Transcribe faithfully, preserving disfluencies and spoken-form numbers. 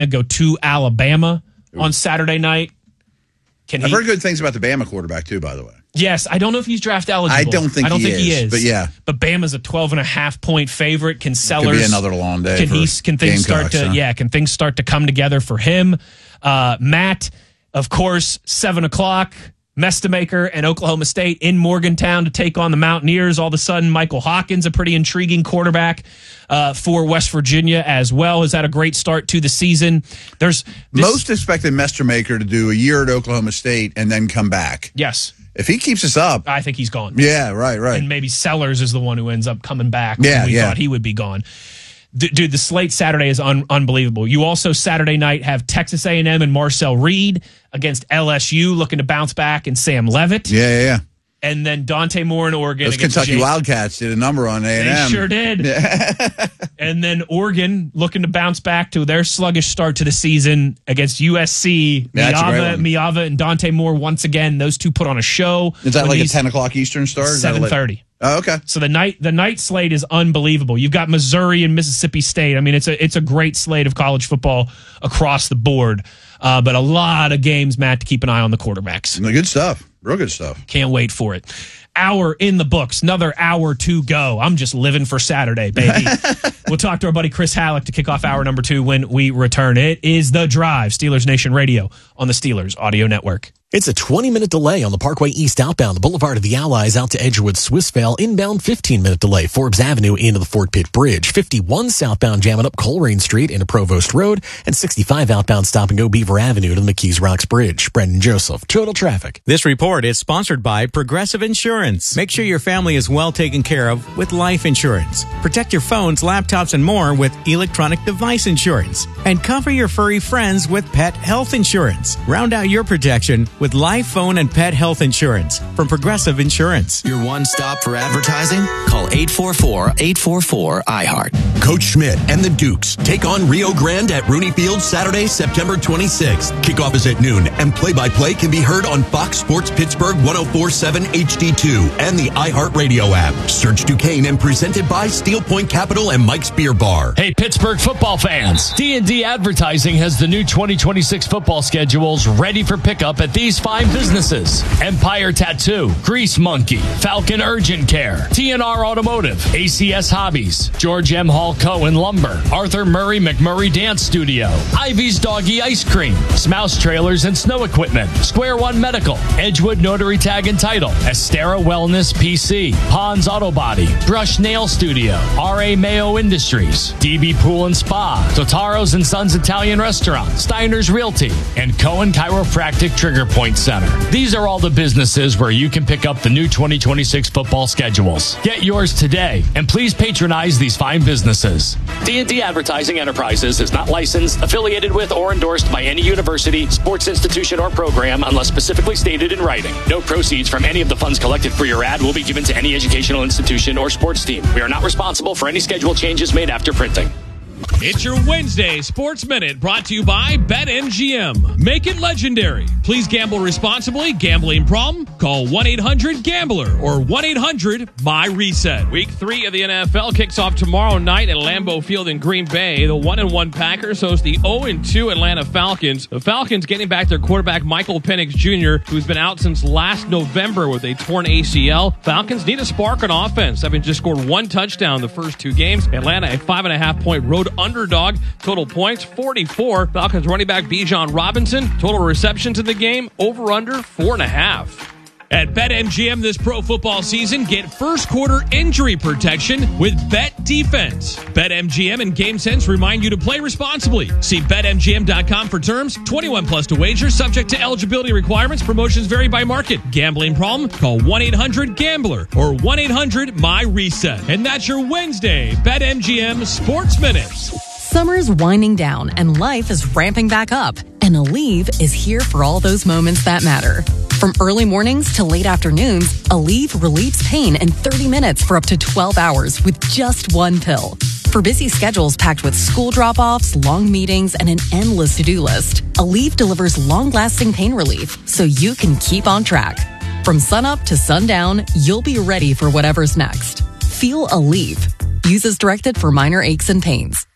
and go to Alabama Ooh. on Saturday night. Can I've he, heard good things about the Bama quarterback, too, by the way. Yes, I don't know if he's draft eligible. I don't think, I don't he, think is, he is. But yeah. But Bama's a twelve and a half point favorite. Can Sellers Could be another long day can for he can things Gamecocks, start to huh? yeah, can things start to come together for him? Uh, Matt, of course, seven o'clock. Mestamaker and Oklahoma State in Morgantown to take on the Mountaineers. All of a sudden, Michael Hawkins, a pretty intriguing quarterback uh, for West Virginia as well, has had a great start to the season. There's this, most expected Mestamaker to do a year at Oklahoma State and then come back. Yes. If he keeps us up. I think he's gone. Yeah, right, right. And maybe Sellers is the one who ends up coming back. Yeah, we yeah. thought he would be gone. D- dude, the slate Saturday is un- unbelievable. You also Saturday night have Texas A and M and Marcel Reed against L S U looking to bounce back, and Sam Levitt. Yeah, yeah, yeah. And then Dante Moore in Oregon. Those against Kentucky Jake. Wildcats did a number on A and M. They sure did. Yeah. And then Oregon looking to bounce back to their sluggish start to the season against U S C. Yeah, Miava, Miava and Dante Moore once again. Those two put on a show. Is that like a ten o'clock Eastern start? seven thirty. Oh, okay. So the night the night slate is unbelievable. You've got Missouri and Mississippi State. I mean, it's a it's a great slate of college football across the board. Uh, but a lot of games, Matt, to keep an eye on the quarterbacks. Good stuff. Real good stuff. Can't wait for it. Hour in the books. Another hour to go. I'm just living for Saturday, baby. We'll talk to our buddy Chris Halleck to kick off hour number two when we return. It is The Drive, Steelers Nation Radio on the Steelers Audio Network. It's a twenty-minute delay on the Parkway East outbound, the Boulevard of the Allies out to Edgewood, Swissvale. Inbound fifteen-minute delay, Forbes Avenue into the Fort Pitt Bridge. fifty-one southbound jamming up Coleraine Street into Provost Road. And sixty-five outbound stop and go Beaver Avenue to the McKees Rocks Bridge. Brendan Joseph, Total Traffic. This report is sponsored by Progressive Insurance. Make sure your family is well taken care of with life insurance. Protect your phones, laptops, and more with electronic device insurance. And cover your furry friends with pet health insurance. Round out your protection with life, phone, and pet health insurance from Progressive Insurance. Your one stop for advertising? Call eight four four, eight four four, I heart. Coach Schmidt and the Dukes take on Rio Grande at Rooney Field Saturday, September twenty-sixth. Kickoff is at noon, and play-by-play can be heard on Fox Sports Pittsburgh one oh four point seven H D two and the iHeartRadio app. Search Duquesne and presented by Steel Point Capital and Mike's Beer Bar. Hey, Pittsburgh football fans. D and D Advertising has the new twenty twenty-six football schedules ready for pickup at these fine businesses: Empire Tattoo, Grease Monkey, Falcon Urgent Care, T N R Automotive, A C S Hobbies, George M. Hall Cohen Lumber, Arthur Murray McMurray Dance Studio, Ivy's Doggy Ice Cream, Smouse Trailers and Snow Equipment, Square One Medical, Edgewood Notary Tag and Title, Estera Wellness P C, Pond's Auto Body, Brush Nail Studio, R A Mayo Industries, D B Pool and Spa, Totaro's and Sons Italian Restaurant, Steiner's Realty, and Cohen Chiropractic Trigger Point Center. These are all the businesses where you can pick up the new twenty twenty-six football schedules. Get yours today, and please patronize these fine businesses. D and D Advertising Enterprises is not licensed, affiliated with, or endorsed by any university, sports institution, or program unless specifically stated in writing. No proceeds from any of the funds collected for your ad will be given to any educational institution or sports team. We are not responsible for any schedule changes made after printing. It's your Wednesday Sports Minute, brought to you by BetMGM. Make it legendary. Please gamble responsibly. Gambling problem? Call one eight hundred gambler or one eight hundred my reset. Week three of the N F L kicks off tomorrow night at Lambeau Field in Green Bay. The one and one Packers host the oh and two Atlanta Falcons. The Falcons getting back their quarterback Michael Penix Junior, who's been out since last November with a torn A C L. Falcons need a spark on offense, having just scored one touchdown the first two games. Atlanta a five and a half point road underdog. Total points forty-four. Falcons running back Bijan Robinson. Total receptions in the game over under four and a half. At BetMGM this pro football season, get first quarter injury protection with Bet Defense. BetMGM and GameSense remind you to play responsibly. See Bet M G M dot com for terms. twenty-one plus to wager, subject to eligibility requirements. Promotions vary by market. Gambling problem? Call one eight hundred gambler or one eight hundred my reset. And that's your Wednesday BetMGM Sports Minutes. Summer's winding down and life is ramping back up. And Aleve is here for all those moments that matter. From early mornings to late afternoons, Aleve relieves pain in thirty minutes for up to twelve hours with just one pill. For busy schedules packed with school drop-offs, long meetings, and an endless to-do list, Aleve delivers long-lasting pain relief so you can keep on track. From sunup to sundown, you'll be ready for whatever's next. Feel Aleve. Use as directed for minor aches and pains.